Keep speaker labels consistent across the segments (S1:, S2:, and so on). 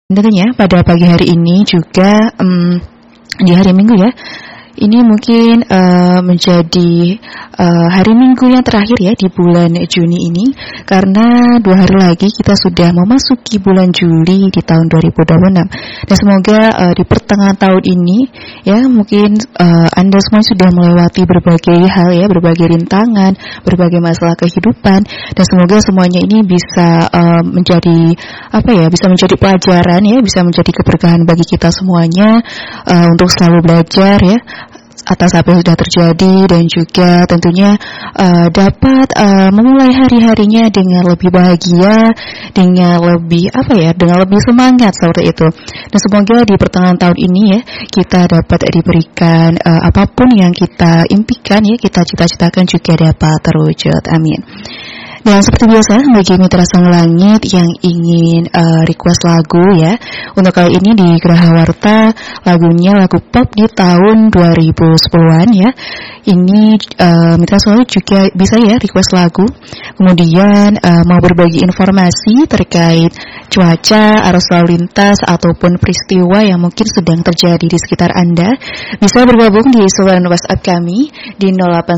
S1: Tentunya pada pagi hari ini juga di hari Minggu ya, ini mungkin menjadi hari Minggu yang terakhir ya di bulan Juni ini, karena 2 hari lagi kita sudah memasuki bulan Juli di tahun 2026. Dan semoga di pertengahan tahun ini ya, mungkin Anda semua sudah melewati berbagai hal ya, berbagai rintangan, berbagai masalah kehidupan, dan semoga semuanya ini bisa menjadi bisa menjadi pelajaran ya, bisa menjadi keberkahan bagi kita semuanya, untuk selalu belajar ya atas apa yang sudah terjadi, dan juga tentunya dapat memulai hari-harinya dengan lebih bahagia, dengan lebih dengan lebih semangat seperti itu. Dan semoga di pertengahan tahun ini ya, kita dapat diberikan apapun yang kita impikan ya, kita cita-citakan juga dapat terwujud. Amin. Dan seperti biasa, bagi mitra Sang Langit yang ingin request lagu ya, untuk kali ini di Geraha Warta, lagunya lagu pop di tahun 2010-an ya. Ini mitra Sang Langit juga bisa ya request lagu. Kemudian mau berbagi informasi terkait cuaca, arus lalu lintas, ataupun peristiwa yang mungkin sedang terjadi di sekitar Anda, bisa bergabung di saluran WhatsApp kami di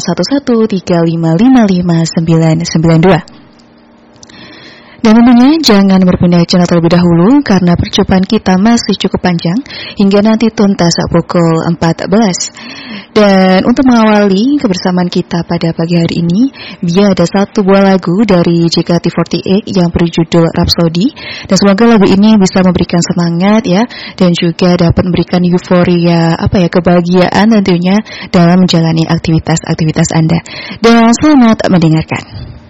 S1: 081135555992. Dan tentunya jangan berpindah channel terlebih dahulu, karena percobaan kita masih cukup panjang hingga nanti tuntas pukul 14. Dan untuk mengawali kebersamaan kita pada pagi hari ini, dia ada satu buah lagu dari JKT48 yang berjudul Rhapsody. Dan semoga lagu ini bisa memberikan semangat ya, dan juga dapat memberikan euforia kebahagiaan tentunya dalam menjalani aktivitas-aktivitas Anda. Dan selamat mendengarkan.